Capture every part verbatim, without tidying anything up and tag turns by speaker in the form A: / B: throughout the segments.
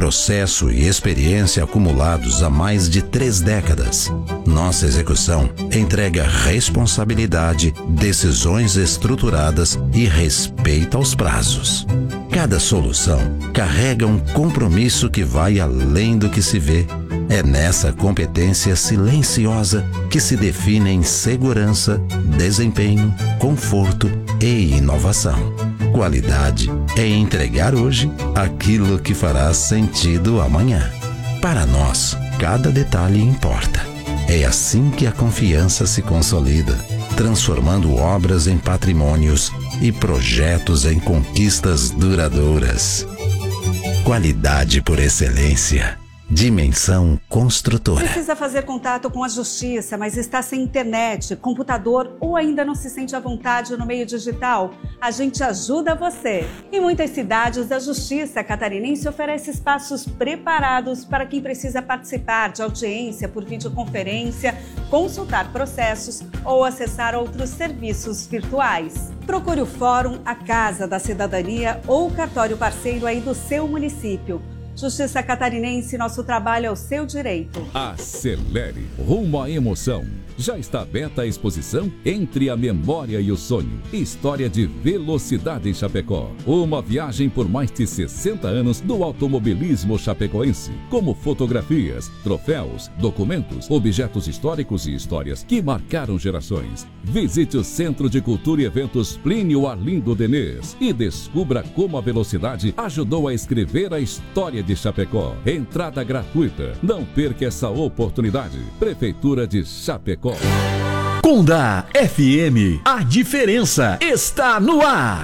A: processo e experiência acumulados há mais de três décadas. Nossa execução entrega responsabilidade, decisões estruturadas e respeito aos prazos. Cada solução carrega um compromisso que vai além do que se vê. É nessa competência silenciosa que se definem segurança, desempenho, conforto e inovação. Qualidade é entregar hoje aquilo que fará sentido amanhã. Para nós, cada detalhe importa. É assim que a confiança se consolida, transformando obras em patrimônios e projetos em conquistas duradouras. Qualidade por excelência. Dimensão Construtora.
B: Precisa fazer contato com a justiça, mas está sem internet, computador ou ainda não se sente à vontade no meio digital? A gente ajuda você. Em muitas cidades, a Justiça Catarinense oferece espaços preparados para quem precisa participar de audiência por videoconferência, consultar processos ou acessar outros serviços virtuais. Procure o Fórum, a Casa da Cidadania ou o cartório parceiro aí do seu município. Justiça Catarinense, nosso trabalho é o seu direito.
C: Acelere rumo à emoção. Já está aberta a exposição Entre a Memória e o Sonho. História de velocidade em Chapecó. Uma viagem por mais de sessenta anos do automobilismo chapecoense. Como fotografias, troféus, documentos, objetos históricos e histórias que marcaram gerações. Visite o Centro de Cultura e Eventos Plínio Arlindo Denês e descubra como a velocidade ajudou a escrever a história de Chapecó. Entrada gratuita. Não perca essa oportunidade. Prefeitura de Chapecó.
D: Conda F M, a diferença está no ar.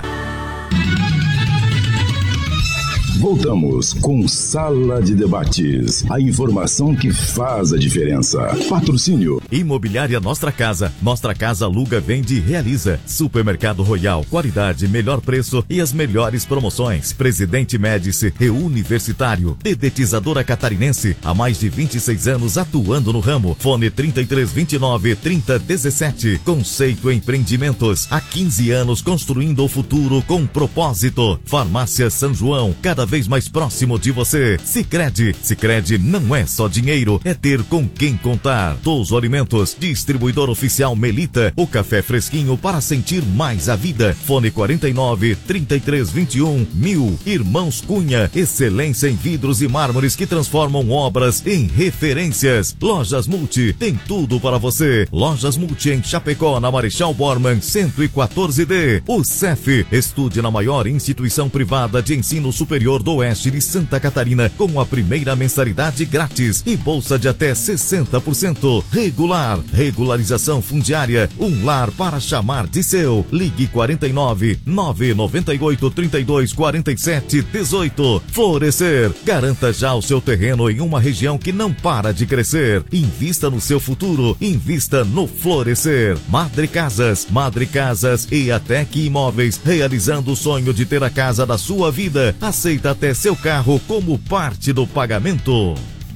E: Voltamos com Sala de Debates. A informação que faz a diferença. Patrocínio.
D: Imobiliária Nostra Casa. Nostra Casa aluga, vende e realiza. Supermercado Royal. Qualidade, melhor preço e as melhores promoções. Presidente Médici e Universitário. Dedetizadora Catarinense. Há mais de vinte e seis anos atuando no ramo. Fone trinta e três, vinte e nove, trinta, dezessete. Conceito Empreendimentos. Há quinze anos construindo o futuro com propósito. Farmácia São João. Cada vez mais próximo de você. Sicredi. Sicredi não é só dinheiro, é ter com quem contar. Touso Alimentos, distribuidor oficial Melita, o café fresquinho para sentir mais a vida. Fone quarenta e nove, trinta e três, vinte e um, mil. Irmãos Cunha, excelência em vidros e mármores que transformam obras em referências. Lojas Multi, tem tudo para você. Lojas Multi em Chapecó, na Marechal Bormann, cento e quatorze D. O C E F, estude na maior instituição privada de ensino superior do Oeste de Santa Catarina, com a primeira mensalidade grátis e bolsa de até sessenta por cento. Regular, regularização fundiária, um lar para chamar de seu. Ligue quarenta e nove, nove nove oito, trinta e dois, quarenta e sete, dezoito. Florescer, garanta já o seu terreno em uma região que não para de crescer. Invista no seu futuro, invista no Florescer. Madre Casas, Madre Casas e Atec Imóveis, realizando o sonho de ter a casa da sua vida. Aceita até seu carro como parte do pagamento.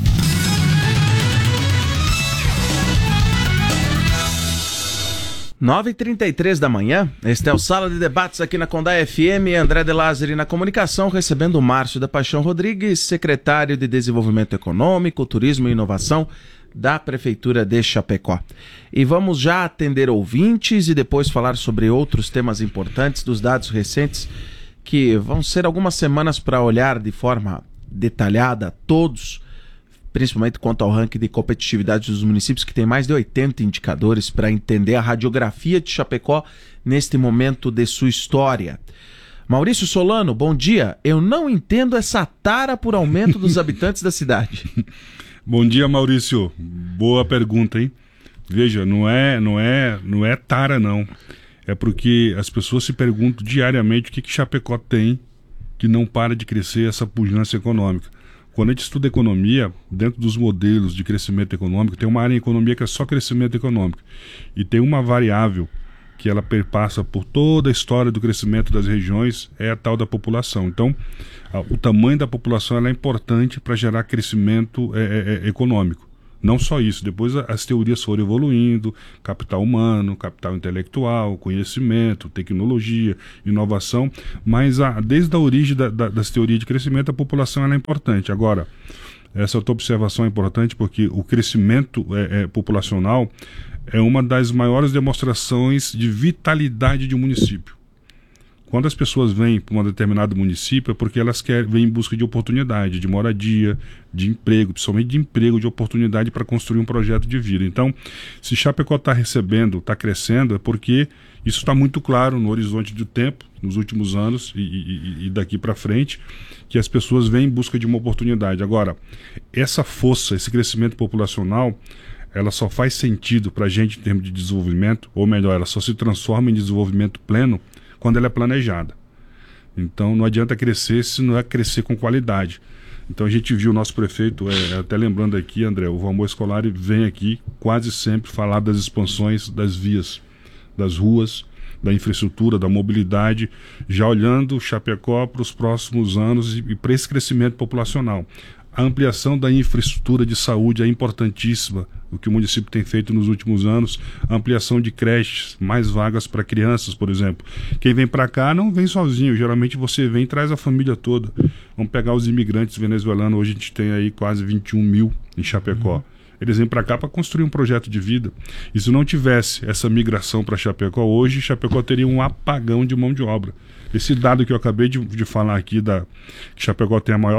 F: nove e trinta e três da manhã, este é o Sala de Debates aqui na Conda F M, André de Lázari na comunicação, recebendo o Márcio da Paixão Rodrigues, secretário de Desenvolvimento Econômico, Turismo e Inovação da Prefeitura de Chapecó. E vamos já atender ouvintes e depois falar sobre outros temas importantes dos dados recentes, que vão ser algumas semanas para olhar de forma detalhada todos, principalmente quanto ao ranking de competitividade dos municípios, que tem mais de oitenta indicadores para entender a radiografia de Chapecó neste momento de sua história. Maurício Solano, bom dia. Eu não entendo essa tara por aumento dos habitantes da cidade.
G: Bom dia, Maurício. Boa pergunta, hein? Veja, não é, não é, não é tara, não. É porque as pessoas se perguntam diariamente o que que Chapecó tem que não para de crescer, essa pujança econômica. Quando a gente estuda economia, dentro dos modelos de crescimento econômico, tem uma área em economia que é só crescimento econômico. E tem uma variável que ela perpassa por toda a história do crescimento das regiões, é a tal da população. Então, a, o tamanho da população ela é importante para gerar crescimento é, é, é, econômico. Não só isso, depois as teorias foram evoluindo, capital humano, capital intelectual, conhecimento, tecnologia, inovação, mas a, desde a origem da, da, das teorias de crescimento, a população ela é importante. Agora, essa outra observação é importante porque o crescimento é, é, populacional é uma das maiores demonstrações de vitalidade de um município. Quando as pessoas vêm para um determinado município é porque elas querem, vêm em busca de oportunidade, de moradia, de emprego, principalmente de emprego, de oportunidade para construir um projeto de vida. Então, se Chapecó está recebendo, está crescendo, é porque isso está muito claro no horizonte do tempo, nos últimos anos e, e, e daqui para frente, que as pessoas vêm em busca de uma oportunidade. Agora, essa força, esse crescimento populacional, ela só faz sentido para a gente em termos de desenvolvimento, ou melhor, ela só se transforma em desenvolvimento pleno quando ela é planejada. Então não adianta crescer se não é crescer com qualidade. Então a gente viu o nosso prefeito, é, até lembrando aqui, André, o Valmor Scolari vem aqui quase sempre falar das expansões das vias, das ruas, da infraestrutura, da mobilidade, já olhando Chapecó para os próximos anos e, e para esse crescimento populacional. A ampliação da infraestrutura de saúde é importantíssima, o que o município tem feito nos últimos anos, a ampliação de creches, mais vagas para crianças, por exemplo. Quem vem para cá não vem sozinho, geralmente você vem e traz a família toda. Vamos pegar os imigrantes venezuelanos, hoje a gente tem aí quase vinte e um mil em Chapecó. Uhum. Eles vêm para cá para construir um projeto de vida. E se não tivesse essa migração para Chapecó, hoje Chapecó teria um apagão de mão de obra. Esse dado que eu acabei de, de falar aqui, da, que Chapecó tem a maior